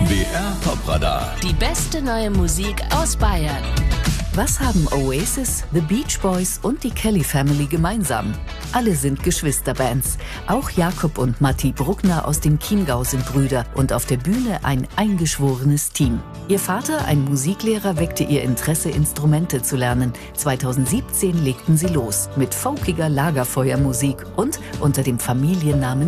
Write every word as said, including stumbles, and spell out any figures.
B R Top-Radar. Die beste neue Musik aus Bayern. Was haben Oasis, The Beach Boys und die Kelly Family gemeinsam? Alle sind Geschwisterbands. Auch Jakob und Matti Bruckner aus dem Chiemgau sind Brüder und auf der Bühne ein eingeschworenes Team. Ihr Vater, ein Musiklehrer, weckte ihr Interesse, Instrumente zu lernen. zweitausendsiebzehn legten sie los mit folkiger Lagerfeuermusik und unter dem Familiennamen